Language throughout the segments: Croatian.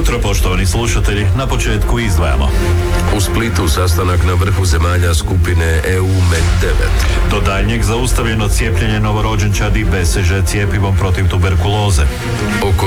jutro, poštovani slušatelji. Na početku izdvajamo. U Splitu sastanak na vrhu zemalja skupine EU Med 9. Do daljnjeg zaustavljeno cijepljenje novorođenčadi BCG cjepivom protiv tuberkuloze. Oko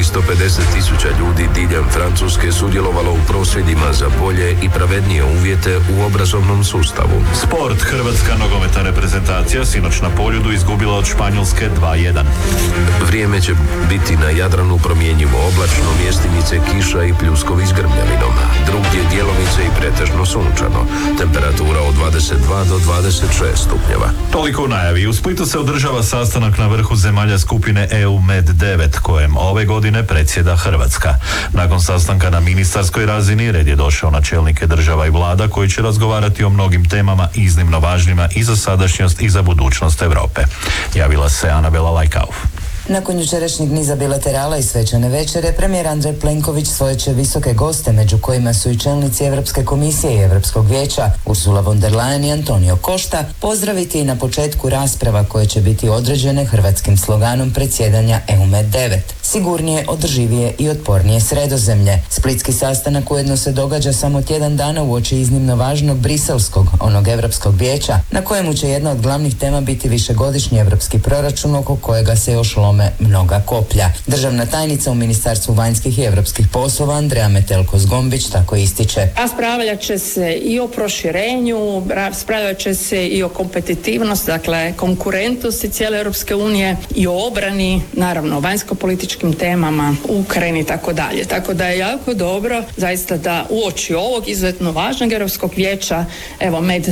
450.000 ljudi diljem Francuske sudjelovalo u prosvjedima za bolje i pravednije uvjete u obrazovnom sustavu. Sport. Hrvatska nogometna reprezentacija sinoć na Poljudu izgubila od Španjolske 2:1. Vrijeme će biti na Jadranu promjenjivo oblačno, mjestimice kiša i pljuskovi s grmljavinom. Drugdje djelomice i pretežno sunčano. Temperatura od 22 do 26 stupnjeva. Toliko u najavi. U Splitu se održava sastanak na vrhu zemalja skupine EU Med 9, kojem ove godine predsjeda Hrvatska. Nakon sastanka na ministarskoj razini red je došao na čelnike država i vlada koji će razgovarati o mnogim temama iznimno važnima i za sadašnjost i za budućnost Europe. Javila se Anabela Lajkauf. Nakon jučerašnjeg niza bilaterala i svečane večere, premijer Andrej Plenković svoje će visoke goste, među kojima su i čelnici Europske komisije i Europskog vijeća, Ursula von der Leyen i Antonio Costa, pozdraviti i na početku rasprava koje će biti određene hrvatskim sloganom predsjedanja EU Med 9. Sigurnije, održivije i otpornije Sredozemlje. Splitski sastanak ujedno se događa samo tjedan dana uoči iznimno važnog briselskog, onog Europskog vijeća, na kojemu će jedna od glavnih tema biti višegodišnji europski proračun oko kojega se još lome mnoga koplja. Državna tajnica u Ministarstvu vanjskih i europskih poslova Andreja Metelko-Zgombić tako ističe. Raspravljat će se i o proširenju, raspravljat će se i o kompetitivnosti, dakle konkurentnosti cijele Europske unije i o obrani, naravno vanjsko-političkim temama, Ukrajini i tako dalje. Tako da je jako dobro zaista da uoči ovog izuzetno važnog Europskog vijeća, evo Med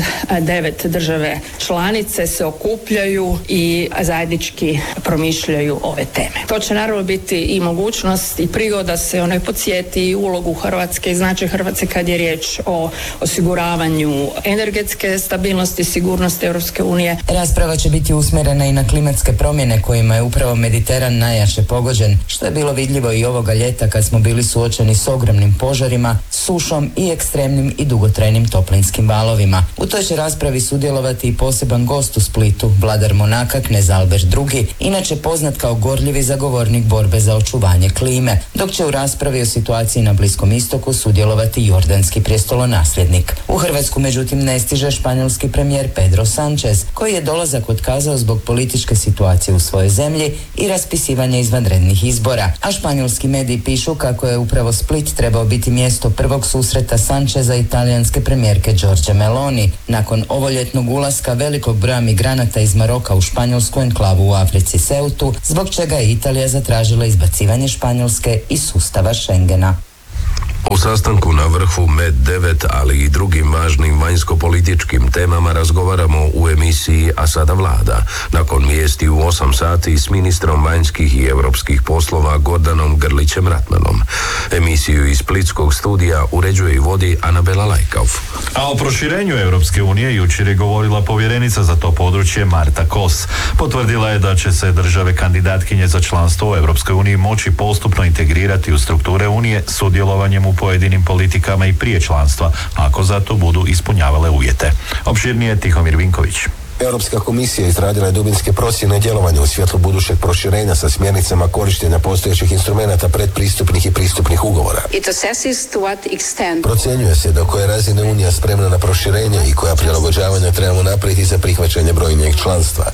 9 države članice se okupljaju i zajednički promišljaju ove teme. To će naravno biti i mogućnost i prigoda se onaj podsjeti ulogu Hrvatske i značaj Hrvatske kad je riječ o osiguravanju energetske stabilnosti i sigurnosti Europske unije. Rasprava će biti usmjerena i na klimatske promjene kojima je upravo Mediteran najjače pogođen, što je bilo vidljivo i ovoga ljeta kad smo bili suočeni s ogromnim požarima, sušom i ekstremnim i dugotrajnim toplinskim valovima. U toj će raspravi sudjelovati i poseban gost u Splitu, vladar Monaka knez Albert II, inače poznat kao gorljivi zagovornik borbe za očuvanje klime, dok će u raspravi o situaciji na Bliskom istoku sudjelovati jordanski prijestolonasljednik. U Hrvatsku međutim ne stiže španjolski premijer Pedro Sanchez, koji je dolazak otkazao zbog političke situacije u svojoj zemlji i raspisivanja izvanrednih izbora, a španjolski mediji pišu kako je upravo Split trebao biti mjesto prvog susreta Sancheza i talijanske premijerke Giorgia Meloni, nakon ovoljetnog ulaska velikog broja migranata iz Maroka u španjolsku enklavu u Africi Ceutu, zbog čega je Italija zatražila izbacivanje Španjolske iz sustava Schengena. U sastanku na vrhu Med 9, ali i drugim važnim vanjsko-političkim temama razgovaramo u emisiji A sada vlada, nakon vijesti u 8 sati s ministrom vanjskih i europskih poslova Gordanom Grlićem-Ratmanom. Emisiju iz Splitskog studija uređuje i vodi Anabela Lajkauf. A o proširenju Europske unije jučer je govorila povjerenica za to područje Marta Kos. Potvrdila je da će se države kandidatkinje za članstvo u Europskoj uniji moći postupno integrirati u strukture unije sudjelovanjem u pojedinim politikama i prije članstva, ako za to budu ispunjavale uvjete. Opširnije Tihomir Vinković. Europska komisija izradila je dubinske procjene djelovanja u svjetlu budućeg proširenja sa smjernicama korištenja postojećih instrumenata predpristupnih i pristupnih ugovora. Procjenjuje se do koje razine Unija spremna na proširenje i koja prilagođavanja trebamo napraviti za prihvaćanje brojnijeg članstva.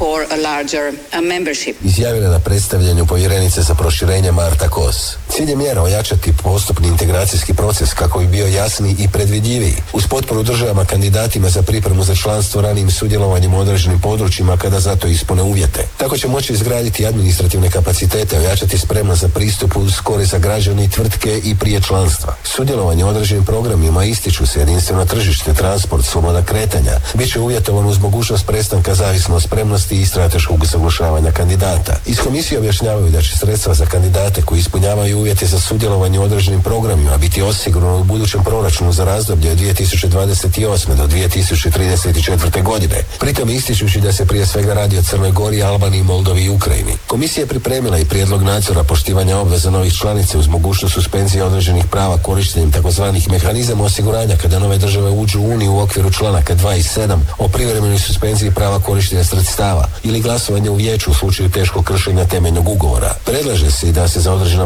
Izjavila na predstavljanju povjerenice za proširenje Marta Kos. Cilj je mjera ojačati postupni integracijski proces kako bi bio jasniji i predvidljiviji, uz potporu državama kandidatima za pripremu za članstvo ranijim sudjelovanjem u određenim područjima kada za to ispune uvjete. Tako će moći izgraditi administrativne kapacitete, ojačati spremnost za pristup uz korist za građane i tvrtke i prije članstva. Sudjelovanje u određenim programima ističu se jedinstveno tržište, transport, sloboda kretanja, bit će uvjetovan uz mogućnost prestanka zavisno od spremnosti i strateškog usaglašavanja kandidata. Iz komisije objašnjavaju da će sredstva za kandidate koji ispunjavaju uvjete za sudjelovanje u određenim programima biti osigurano u budućem proračunu za razdoblje od 2028. do 2034. godine. Pritom ističući da se prije svega radi o Crnoj Gori, Albaniji, Moldovi i Ukrajini. Komisija je pripremila i prijedlog nadzora poštivanja obveza novih članica uz mogućnost suspenzije određenih prava korištenjem takozvanih mehanizama osiguranja kada nove države uđu u Uniju u okviru članaka 2 i 7 o privremenoj suspenziji prava korištenja sredstava ili glasovanje u vijeću u slučaju teškog kršenja temeljnog ugovora. Predlaže se i da se za određena područja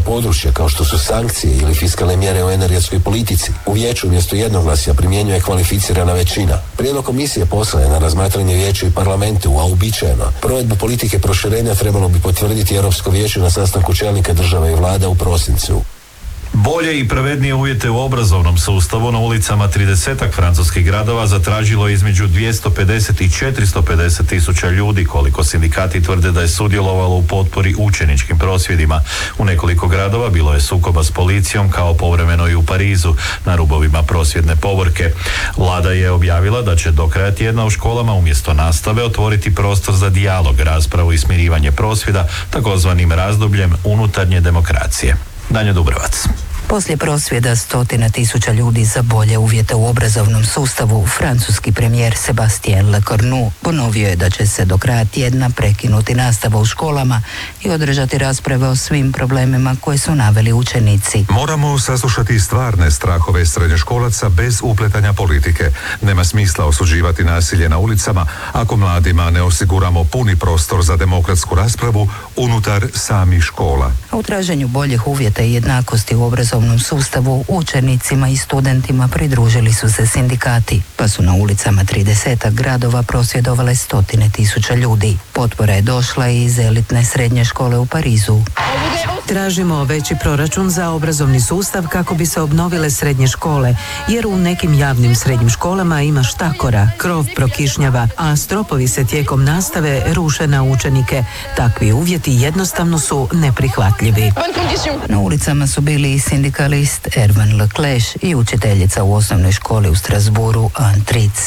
područja kao što su sankcije ili fiskalne mjere u energetskoj politici. U vijeću umjesto jednoglasja primjenjuje kvalificirana većina. Prijedlog komisije poslan je na razmatranje vijeću i parlamentu, a uobičajeno provedbu politike proširenja trebalo bi potvrditi Europsko vijeće na sastanku čelnika država i vlada u prosincu. Bolje i pravednije uvjete u obrazovnom sustavu na ulicama 30 francuskih gradova zatražilo između 250 i 450 tisuća ljudi, koliko sindikati tvrde da je sudjelovalo u potpori učeničkim prosvjedima. U nekoliko gradova bilo je sukoba s policijom, kao povremeno i u Parizu na rubovima prosvjedne povorke. Vlada je objavila da će do kraja tjedna u školama umjesto nastave otvoriti prostor za dijalog, raspravu i smirivanje prosvjeda, takozvanim razdobljem unutarnje demokracije. Danja Dubrovac. Poslije prosvjeda 100.000 ljudi za bolje uvjete u obrazovnom sustavu, francuski premijer Sébastien Lecornu ponovio je da će se do kraja tjedna prekinuti nastava u školama i održati rasprave o svim problemima koje su naveli učenici. Moramo saslušati stvarne strahove srednjoškolaca bez upletanja politike. Nema smisla osuđivati nasilje na ulicama ako mladima ne osiguramo puni prostor za demokratsku raspravu unutar samih škola. A u traženju boljih uvjeta i jednakosti u obrazovnom sustavu učenicima i studentima pridružili su se sindikati, pa su na ulicama 30 gradova prosvjedovale 100.000 ljudi. Potpora je došla i iz elitne srednje škole u Parizu. Tražimo veći proračun za obrazovni sustav kako bi se obnovile srednje škole, jer u nekim javnim srednjim školama ima štakora, krov prokišnjava, a stropovi se tijekom nastave ruše na učenike. Takvi uvjeti jednostavno su neprihvatljivi. Na ulicama su bili i sindikalist Erwan Leclerc i učiteljica u osnovnoj školi u Strasbourgu Anne Tritz.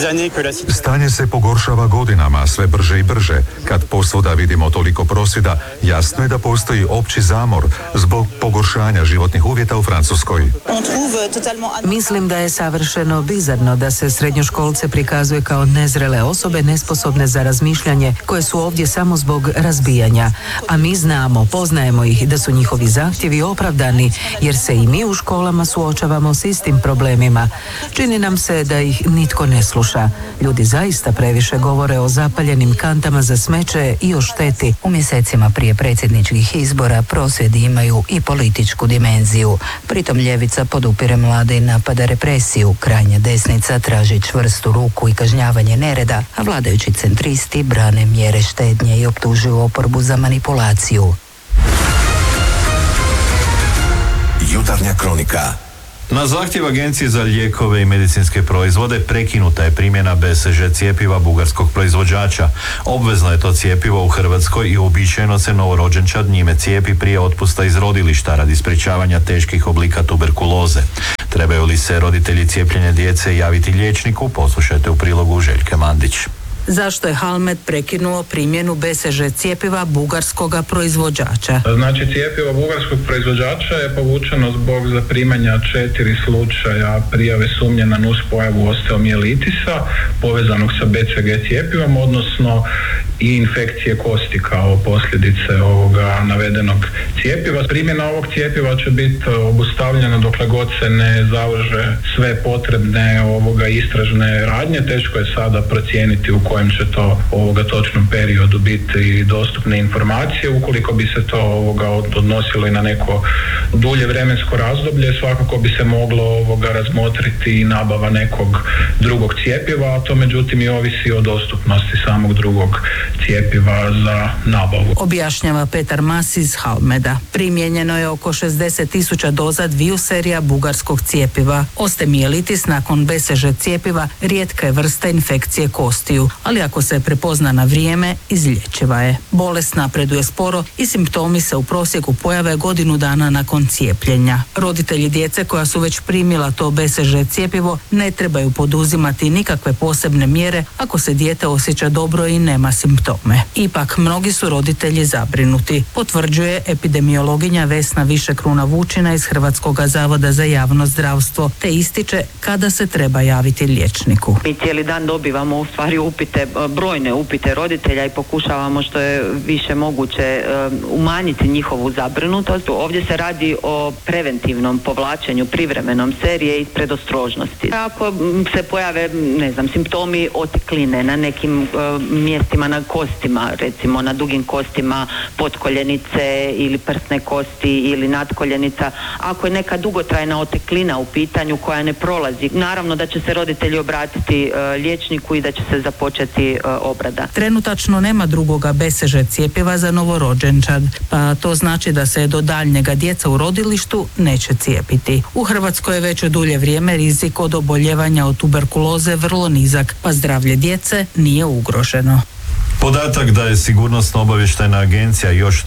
Stanje se pogoršava godinama, sve brže i brže. Kad posvuda vidimo toliko prosvjeda, jasno je da postoji opći zamor zbog pogoršanja životnih uvjeta u Francuskoj. Mislim da je savršeno bizarno da se srednjoškolce prikazuje kao nezrele osobe, nesposobne za razmišljanje, koje su ovdje samo zbog razbijanja. A mi znamo, poznajemo ih, da su njihovi zahtjevi opravdani, jer se i mi u školama suočavamo s istim problemima. Čini nam se da ih nitko ne sluša. Ljudi zaista previše govore o zapaljenim kantama za smeće i o šteti. U mjesecima prije predsjedničkih izbora prosvjedi imaju i političku dimenziju. Pritom ljevica podupire mlade i napada represiju. Krajnja desnica traži čvrstu ruku i kažnjavanje nereda, a vladajući centristi brane mjere štednje i optužuju oporbu za manipulaciju. Jutarnja kronika. Na zahtjev Agencije za lijekove i medicinske proizvode prekinuta je primjena BCG cjepiva bugarskog proizvođača. Obvezno je to cjepivo u Hrvatskoj i uobičajeno se novorođenčad njime cijepi prije otpusta iz rodilišta radi sprječavanja teških oblika tuberkuloze. Trebaju li se roditelji cijepljenja djece javiti liječniku? Poslušajte u prilogu Željke Mandić. Zašto je Halmed prekinuo primjenu BCG cjepiva bugarskoga proizvođača? Znači, cjepivo bugarskog proizvođača je povučeno zbog zaprimanja 4 slučaja prijave sumnje na nuspojavu osteomijelitisa povezanog sa BCG cjepivom, odnosno i infekcije kosti kao posljedice ovoga navedenog cjepiva. Primjena ovog cjepiva će biti obustavljena dokle god se ne završe sve potrebne istražne radnje. Teško je sada procijeniti u kojem će to točnom periodu biti dostupne informacije. Ukoliko bi se to odnosilo i na neko dulje vremensko razdoblje, svakako bi se moglo razmotriti i nabava nekog drugog cjepiva, a to međutim i ovisi o dostupnosti samog drugog cjepiva za nabavu. Objašnjava Petar Mas iz Halmeda. Primijenjeno je oko 60.000 doza dviju serija bugarskog cjepiva. Osteomijelitis nakon BCG cjepiva rijetka je vrsta infekcije kostiju, ali ako se prepozna na vrijeme, izlječiva je. Bolest napreduje sporo i simptomi se u prosjeku pojave godinu dana nakon cijepljenja. Roditelji djece koja su već primila to BCG cjepivo ne trebaju poduzimati nikakve posebne mjere ako se dijete osjeća dobro i nema simptome. Ipak, mnogi su roditelji zabrinuti, potvrđuje epidemiologinja Vesna Višekruna Vučina iz Hrvatskog zavoda za javno zdravstvo, te ističe kada se treba javiti liječniku. Mi cijeli dan dobivamo u stvari upite brojne upite roditelja i pokušavamo što je više moguće umanjiti njihovu zabrinutost. Ovdje se radi o preventivnom povlačenju privremenom serije iz predostrožnosti. Ako se pojave, simptomi otekline na nekim mjestima na kostima, recimo na dugim kostima potkoljenice ili prsne kosti ili nadkoljenica, ako je neka dugotrajna oteklina u pitanju koja ne prolazi, naravno da će se roditelji obratiti liječniku i da će se započeti obrada. Trenutačno nema drugoga BCG cjepiva za novorođenčad, pa to znači da se do daljnjega djeca u rodilištu neće cijepiti. U Hrvatskoj je već dulje vrijeme rizik od oboljevanja od tuberkuloze vrlo nizak, pa zdravlje djece nije ugroženo. Podatak da je Sigurnosno-obavještajna agencija još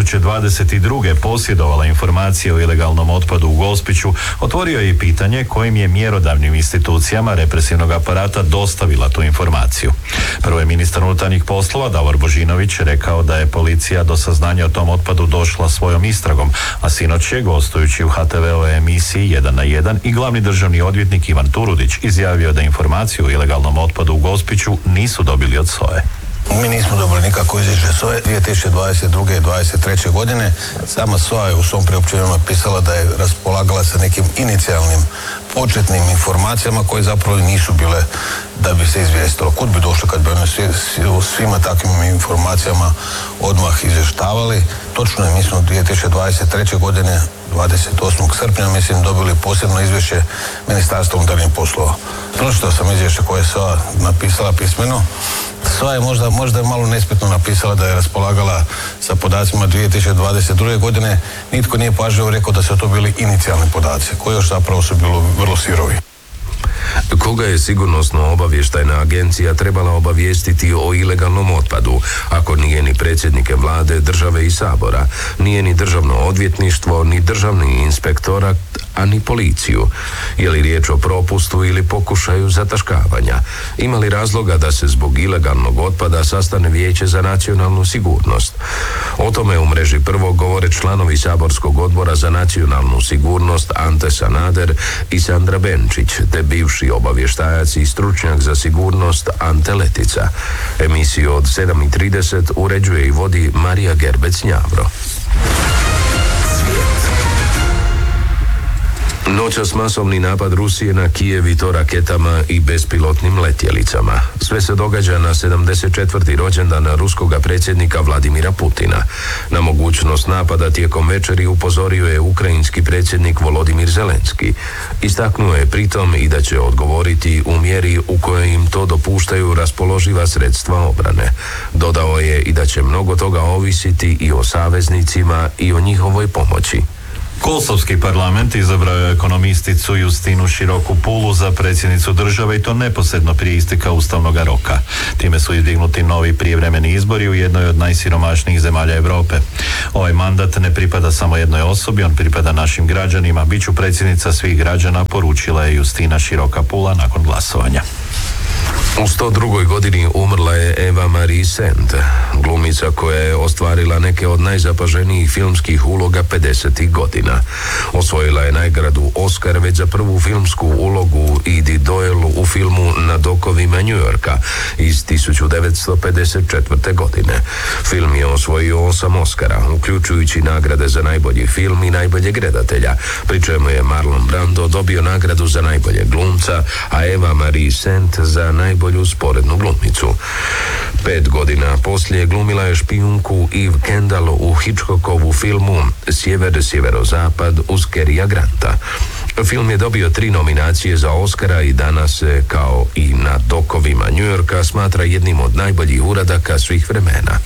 2022. posjedovala informacije o ilegalnom otpadu u Gospiću otvorio je i pitanje kojim je mjerodavnim institucijama represivnog aparata dostavila tu informaciju. Prvo je ministar unutarnjih poslova Davor Božinović rekao da je policija do saznanja o tom otpadu došla svojom istragom, a sinoć je, gostujući u HTV-ovoj emisiji 1 na 1, i glavni državni odvjetnik Ivan Turudić izjavio da informaciju o ilegalnom otpadu u Gospiću nisu dobili od SOA-e. Mi nismo dobili nikako izvješće SOA-e 2022. i 2023. godine. Sama SOA je u svom priopćenju napisala da je raspolagala sa nekim inicijalnim početnim informacijama koje zapravo nisu bile da bi se izvijestilo. Kud bi došlo kad bi oni svima takvim informacijama odmah izvještavali? Točno je, mi smo 2023. godine 28. srpnja, mislim, dobili posebno izvješće Ministarstva unutarnjih poslova. Pročitao sam izvješće koje je SOA napisala pismeno. SOA je možda malo nespretno napisala da je raspolagala sa podacima 2022. godine. Nitko nije pažljivo rekao da su to bili inicijalni podaci, koji još zapravo su bili vrlo sirovi. Koga je Sigurnosno-obavještajna agencija trebala obavijestiti o ilegalnom otpadu, ako nije ni predsjednike vlade, države i sabora, nije ni državno odvjetništvo, ni državni inspektorat, a ni policiju? Je li riječ o propustu ili pokušaju zataškavanja? Ima li razloga da se zbog ilegalnog otpada sastane Vijeće za nacionalnu sigurnost? O tome u mreži Prvo govore članovi saborskog odbora za nacionalnu sigurnost Ante Sanader i Sandra Benčić, te bivši obavještajac i stručnjak za sigurnost Ante Letica. Emisiju od 7:30 uređuje i vodi Marija Gerbec-Njavro. Noćas masovni napad Rusije na Kijev i to raketama i bespilotnim letjelicama. Sve se događa na 74. rođendan ruskoga predsjednika Vladimira Putina. Na mogućnost napada tijekom večeri upozorio je ukrajinski predsjednik Volodimir Zelenski. Istaknuo je pritom i da će odgovoriti u mjeri u kojoj im to dopuštaju raspoloživa sredstva obrane. Dodao je i da će mnogo toga ovisiti i o saveznicima i o njihovoj pomoći. Kosovski parlament izabrao je ekonomisticu Justinu Široku Pulu za predsjednicu države i to neposredno prije isteka ustavnog roka. Time su izdignuti novi prijevremeni izbori u jednoj od najsiromašnijih zemalja Europe. Ovaj mandat ne pripada samo jednoj osobi, on pripada našim građanima. Biću predsjednica svih građana, poručila je Justina Široka Pula nakon glasovanja. U 102. godini umrla je Eva Marie Saint, glumica koja je ostvarila neke od najzapaženijih filmskih uloga 50. godina. Osvojila je nagradu Oscar već za prvu filmsku ulogu Edith Doyle u filmu Na dokovima New Yorka iz 1954. godine. Film je osvojio 8 Oscara, uključujući nagrade za najbolji film i najboljeg redatelja, pri čemu je Marlon Brando dobio nagradu za najboljeg glumca, a Eva Marie Saint za najbolju sporednu glumicu. 5 godina poslije glumila je špijunku Eve Kendall u Hitchcockovu filmu Sjever-sjeverozapad uz Carya Granta. Film je dobio 3 nominacije za Oscara i danas se, kao i Na dokovima New Yorka, smatra jednim od najboljih uradaka svih vremena.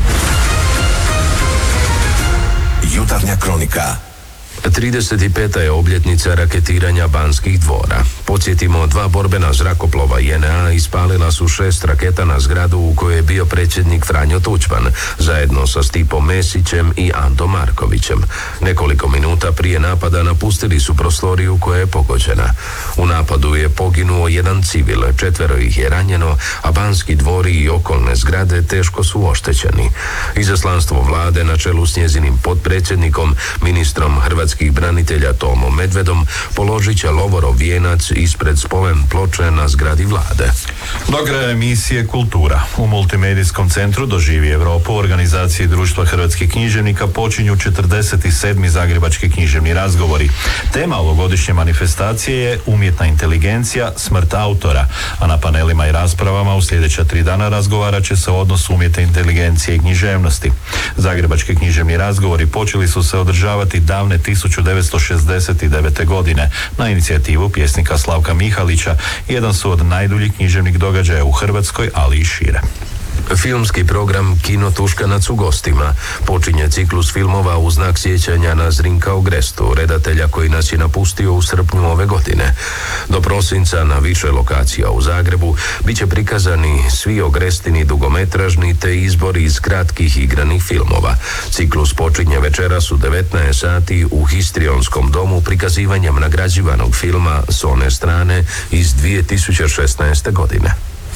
Jutarnja kronika. 35. je obljetnica raketiranja Banskih dvora. Podsjetimo, 2 borbena zrakoplova JNA ispalila su 6 raketa na zgradu u kojoj je bio predsjednik Franjo Tuđman, zajedno sa Stipom Mesićem i Antom Markovićem. Nekoliko minuta prije napada napustili su prostoriju koja je pogođena. U napadu je poginuo 1 civil, 4 ih je ranjeno, a Banski dvori i okolne zgrade teško su oštećeni. Izaslanstvo vlade na čelu s njezinim potpredsjednikom, ministrom Hrvatske hrvatskih branitelja Tomom Medvedom položit će Lovorov vijenac ispred spomen ploče na zgradi vlade. Do kraja emisije Kultura. U Multimedijskom centru Doživi Europu organizaciji Društva hrvatskih književnika počinju 47. Zagrebački književni razgovori. Tema ovogodišnje manifestacije je umjetna inteligencija, smrt autora, a na panelima i raspravama u sljedeća 3 dana razgovarat će se o odnosu umjetne inteligencije i književnosti. Zagrebački književni razgovori počeli su se održavati davne 1969. godine na inicijativu pjesnika Slavka Mihalića. Jedan su od najduljih književnih događaja u Hrvatskoj, ali i šire. Filmski program Kino Tuškanac u gostima počinje ciklus filmova u znak sjećanja na Zrinka Ogrestu, redatelja koji nas je napustio u srpnju ove godine. Do prosinca na više lokacija u Zagrebu bit će prikazani svi Ogrestini dugometražni te izbori iz kratkih igranih filmova. Ciklus počinje večeras u 19 sati u Histrionskom domu prikazivanjem nagrađivanog filma S one strane iz 2016. godine.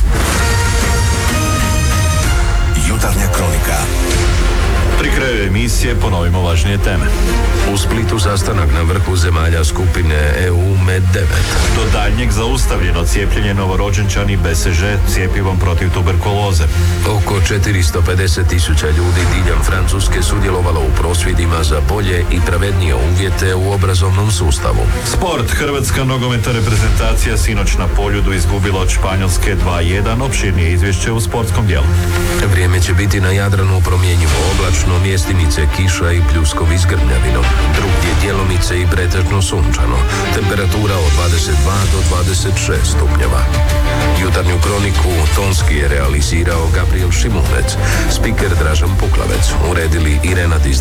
Jutarnja kronika. Pri kraju emisije ponovimo važnije teme. U Splitu sastanak na vrhu zemalja skupine EU Med-9. Do daljnjeg zaustavljeno cijepljenje novorođenčani BCG cjepivom protiv tuberkuloze. Oko 450.000 ljudi diljem Francuske sudjelovalo u prosvjedima za bolje i pravednije uvjete u obrazovnom sustavu. Sport. Hrvatska nogometna reprezentacija sinoć na Poljudu izgubila od Španjolske 2:1. Opširnije izvješće u sportskom dijelu. Vrijeme će biti na Jadranu promjenjivo oblačno, mjestimice kiša i pljuskovi s grmljavinom. Drugdje djelomice i pretežno sunčano. Temperatura od 22 do 26 stupnjeva. Jutarnju kroniku tonski je realizirao Gabriel Šimunec, spiker Dražan Puklavec, uredili Irena Dizdar